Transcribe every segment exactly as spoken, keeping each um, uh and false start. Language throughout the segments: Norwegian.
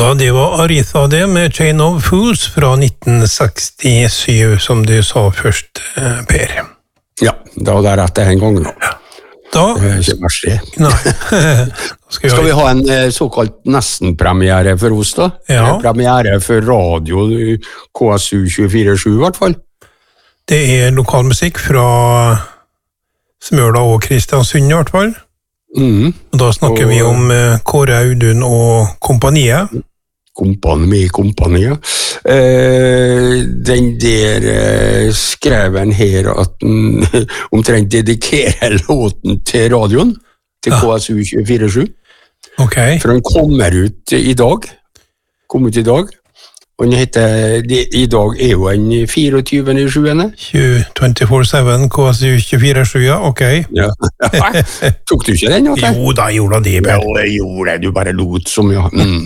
da, det var Aretha det, med Chain of Fools fra nitten sekstisju, som du sa først, Per. Ja, da var det rett en gang nå. Ja. Da, det er ikke verst det. Nei. skal, vi skal vi ha en såkalt nesten-premiere for oss da? Ja. Premiere for radio, K S U tjuefire sju i hvert fall. Det er lokalmusikk fra Smøla og Kristiansund i hvert fall. Mm. Og da snakker og, vi om Kåre Audun og kompaniet. Kompani, kompaniet. Eh, den der eh, skrev en her at den omtrent dedikerer låten til radioen, til K S U tjuefire sju. Okay. For den kommer ut i dag. Kom ut i dag. Og den heter, det, i dag er jo en fireogtyvende sjuende. tjuefire sju, K S U tjuefire sju, ja, ok. Ja. Tok du ikke den? Også? Jo, da gjorde det, Per. Ja, jeg gjorde det, du bare lot som, ja. Mm.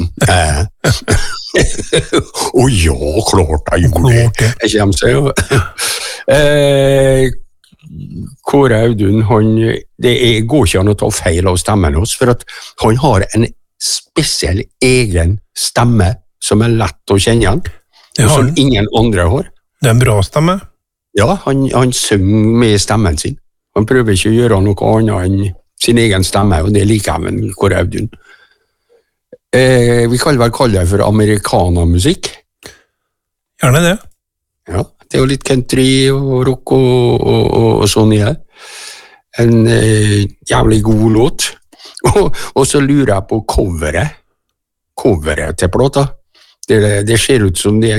Å ja, klart jeg gjorde det. Jeg kommer seg jo. eh, Kåre Audun, han, det er, går ikke an å ta feil av stemmen hos, for at han har en spesiell egen stemme, som er lett å kjenne igjen, og som ingen andre har. Det er en bra stemme. Ja, han, han synger med stemmen sin. Han prøver ikke å gjøre noe annet enn sin egen stemme, og det liker jeg med Kåre Audun. Eh, vi kan vel kalle det for amerikanermusikk. Gjerne det. Ja, det er jo litt country og rock og, og, og, og sånn i det. En eh, jævlig god låt. Og, og så lurer jeg på coveret. Coveret til plata. Det, det ser ut som det